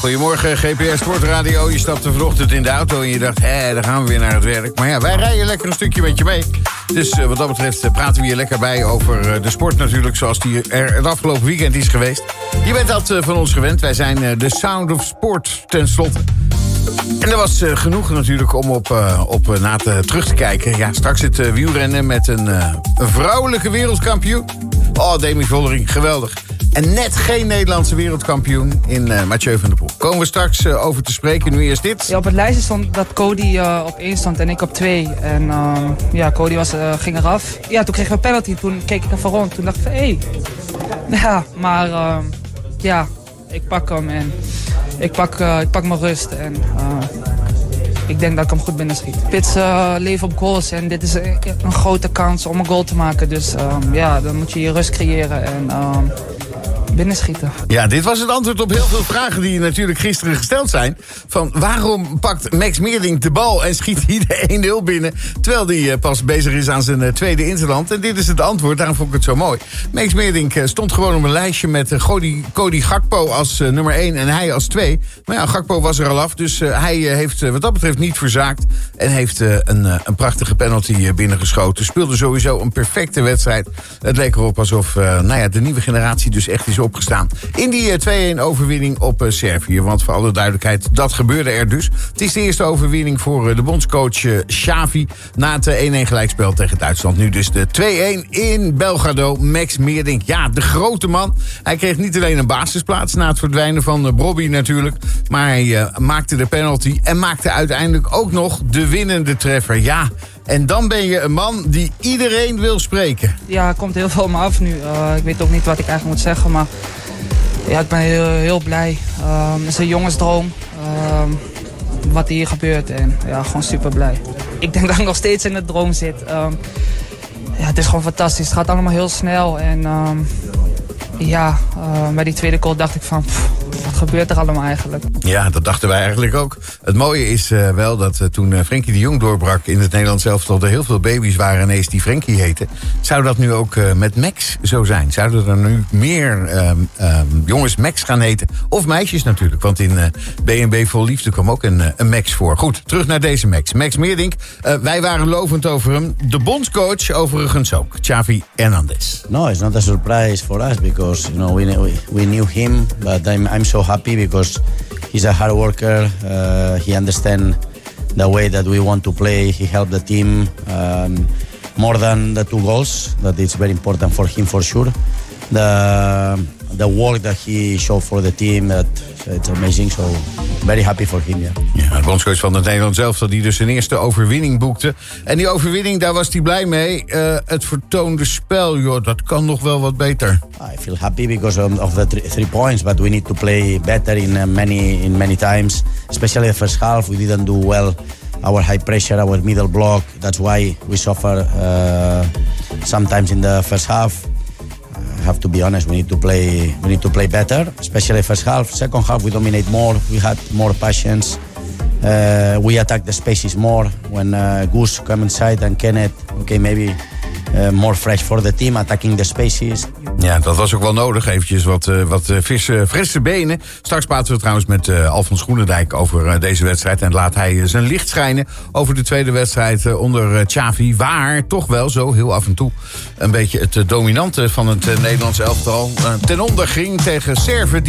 Goedemorgen, GPS Sportradio. Je stapte vanochtend in de auto en je dacht, daar gaan we weer naar het werk. Maar ja, wij rijden lekker een stukje met je mee. Dus wat dat betreft praten we hier lekker bij over de sport natuurlijk, zoals die er het afgelopen weekend is geweest. Je bent dat van ons gewend. Wij zijn de Sound of Sport tenslotte. En er was genoeg natuurlijk om op na terug te kijken. Ja, straks het wielrennen met een vrouwelijke wereldkampioen. Oh, Demi Vollering, geweldig. En net geen Nederlandse wereldkampioen in Mathieu van der Poel. Komen we straks over te spreken. Nu eerst dit. Ja, op het lijstje stond dat Cody op 1 stond en ik op 2. En Cody ging eraf. Ja, toen kregen we een penalty. Toen keek ik even rond. Toen dacht ik van, hé. Ja, maar ik pak hem en ik pak mijn rust. En ik denk dat ik hem goed binnenschiet. Pits leven op goals en dit is een grote kans om een goal te maken. Dus dan moet je je rust creëren en binnenschieten. Ja, dit was het antwoord op heel veel vragen die natuurlijk gisteren gesteld zijn. Van waarom pakt Max Meerdink de bal en schiet hij de 1-0 binnen, terwijl hij pas bezig is aan zijn tweede interland. En dit is het antwoord, daarom vond ik het zo mooi. Max Meerdink stond gewoon op een lijstje met Cody Gakpo als nummer 1 en hij als 2. Maar ja, Gakpo was er al af, dus hij heeft wat dat betreft niet verzaakt. En heeft een prachtige penalty binnengeschoten. Speelde sowieso een perfecte wedstrijd. Het leek erop alsof de nieuwe generatie dus echt is opgestaan. In die 2-1 overwinning op Servië. Want voor alle duidelijkheid, dat gebeurde er dus. Het is de eerste overwinning voor de bondscoach Xavi na het 1-1 gelijkspel tegen Duitsland. Nu dus de 2-1 in Belgrado. Max Meerdink, ja, de grote man. Hij kreeg niet alleen een basisplaats na het verdwijnen van Brobby natuurlijk. Maar hij maakte de penalty en maakte uiteindelijk ook nog de winnende treffer. Ja, en dan ben je een man die iedereen wil spreken. Ja, er komt heel veel op me af nu. Ik weet ook niet wat ik eigenlijk moet zeggen, maar ja, ik ben heel blij. Het is een jongensdroom wat hier gebeurt en ja, gewoon super blij. Ik denk dat ik nog steeds in de droom zit. Het is gewoon fantastisch. Het gaat allemaal heel snel en bij die tweede goal dacht ik van, wat gebeurt er allemaal eigenlijk? Ja, dat dachten wij eigenlijk ook. Het mooie is wel dat toen Frenkie de Jong doorbrak in het Nederlands elftal, er heel veel baby's waren ineens die Frenkie heten. Zou dat nu ook met Max zo zijn? Zouden er nu meer jongens Max gaan heten? Of meisjes natuurlijk, want in B&B Vol Liefde kwam ook een Max voor. Goed, terug naar deze Max. Max Meerdink, wij waren lovend over hem. De bondscoach overigens ook, Xavi Hernandez. No, it's not a surprise for us because we knew him, but I'm so happy because he's a hard worker. He understands the way that we want to play. He helped the team more than the 2 goals. That is very important for him for sure. The work that he showed for the team, it's amazing. So very happy for him. Ja, de bondscoach van het Nederlands elftal die dus zijn eerste overwinning boekte. En die overwinning, daar was hij blij mee. Het vertoonde spel, joh, dat kan nog wel wat beter. I feel happy because of the 3 points, but we need to play better in many times. Especially the first half, we didn't do well. Our high pressure, our middle block. That's why we suffer sometimes in the first half. I have to be honest, we need to play better, especially first half. Second half we dominate more, we had more patience. We attack the spaces more. When Goose come inside and Kenneth, maybe more fresh for the team, attacking the spaces. Ja, dat was ook wel nodig. Eventjes wat frisse benen. Straks praten we trouwens met Alfons Groenendijk over deze wedstrijd. En laat hij zijn licht schijnen over de tweede wedstrijd onder Xavi. Waar toch wel zo heel af en toe een beetje het dominante van het Nederlands elftal ten onder ging tegen Servië.